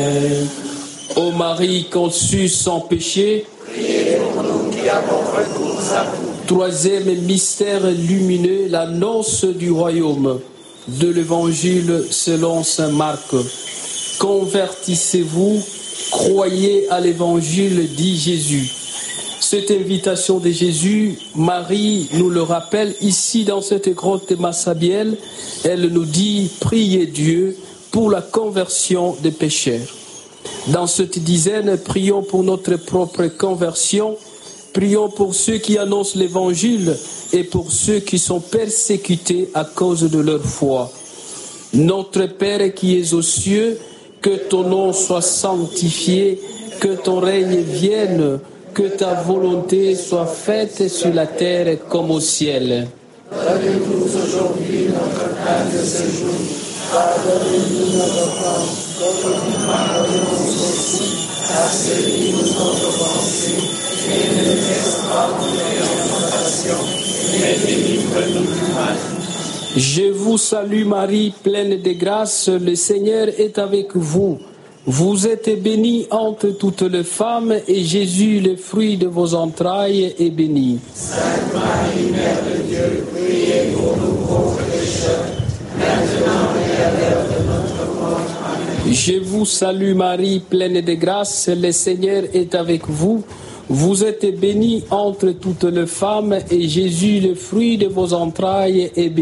Ô Marie conçue sans péché, priez pour nous qui avons recours à vous. troisième mystère lumineux, l'annonce du royaume. De l'Évangile selon saint Marc. Convertissez-vous, croyez à l'Évangile, dit Jésus. Cette invitation de Jésus, Marie nous le rappelle ici dans cette grotte massabielle. Elle nous dit « Priez Dieu pour la conversion des pécheurs ». Dans cette dizaine, prions pour notre propre conversion, prions pour ceux qui annoncent l'Évangile et pour ceux qui sont persécutés à cause de leur foi. Notre Père qui es aux cieux, que ton nom soit sanctifié, que ton règne vienne, que ta volonté soit faite sur la terre comme au ciel. Donne-nous aujourd'hui notre pain de ce jour. Pardonne-nous nos offenses, comme nous pardonnons aussi à ceux qui nous ont offensés. Et ne nous laisse pas entrer en tentation, mais délivre-nous du mal. Je vous salue Marie, pleine de grâce, le Seigneur est avec vous. Vous êtes bénie entre toutes les femmes et Jésus, le fruit de vos entrailles, est béni. Sainte Marie, Mère de Dieu, priez pour nous pauvres pécheurs, maintenant et à l'heure de notre mort. Amen. Je vous salue Marie, pleine de grâce, le Seigneur est avec vous. Vous êtes bénie entre toutes les femmes et Jésus, le fruit de vos entrailles, est béni.